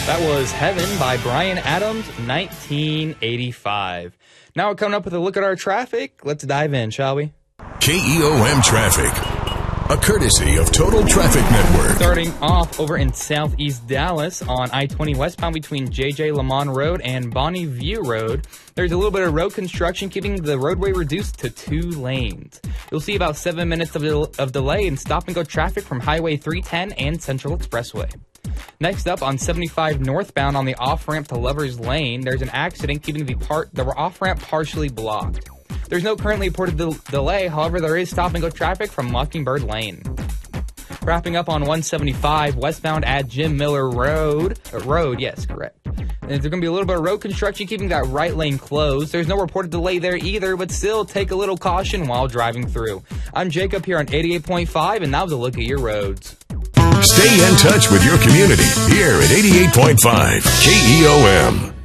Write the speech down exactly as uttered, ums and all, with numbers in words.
That was Heaven by Bryan Adams, nineteen eighty-five. Now we're coming up with a look at our traffic. Let's dive in, shall we? K E O M Traffic, a courtesy of Total Traffic Network. Starting off over in southeast Dallas on I twenty westbound between J J Lamont Road and Bonnie View Road. There's a little bit of road construction keeping the roadway reduced to two lanes. You'll see about seven minutes of, del- of delay in stop-and-go traffic from Highway three ten and Central Expressway. Next up, on seventy-five northbound on the off-ramp to Lover's Lane, there's an accident keeping the part the off-ramp partially blocked. There's no currently reported del- delay, however, there is stop-and-go traffic from Mockingbird Lane. Wrapping up on one seventy-five westbound at Jim Miller Road. Uh, road, yes, correct. And there's going to be a little bit of road construction keeping that right lane closed. There's no reported delay there either, but still take a little caution while driving through. I'm Jacob here on eighty-eight point five, and that was a look at your roads. Stay in touch with your community here at eighty-eight point five K E O M.